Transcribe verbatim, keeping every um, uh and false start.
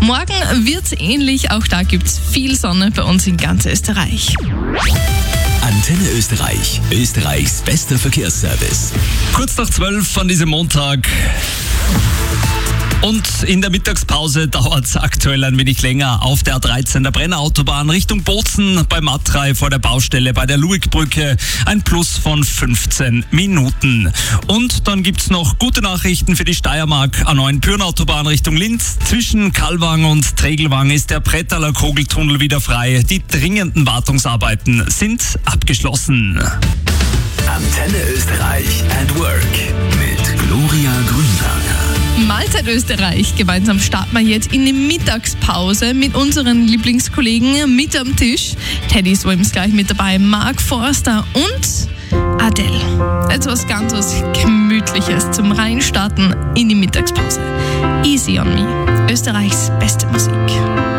Morgen wird's ähnlich, auch da gibt's viel Sonne bei uns in ganz Österreich. Antenne Österreich, Österreichs bester Verkehrsservice. Kurz nach zwölf von diesem Montag. Und in der Mittagspause dauert es aktuell ein wenig länger auf der A dreizehn, der Brenner-Autobahn Richtung Bozen bei Matrei vor der Baustelle bei der Luigbrücke. Ein Plus von fünfzehn Minuten. Und dann gibt's noch gute Nachrichten für die Steiermark. A neun Pürn-Autobahn Richtung Linz. Zwischen Kallwang und Tregelwang ist der Brettaler Kogeltunnel wieder frei. Die dringenden Wartungsarbeiten sind abgeschlossen. Antenne Österreich at Work mit Gloria Grünberger. Mahlzeit Österreich. Gemeinsam starten wir jetzt in die Mittagspause mit unseren Lieblingskollegen mit am Tisch. Teddy Swims gleich mit dabei, Mark Forster und Adele. Etwas ganz was Gemütliches zum Reinstarten in die Mittagspause. Easy on me. Österreichs beste Musik.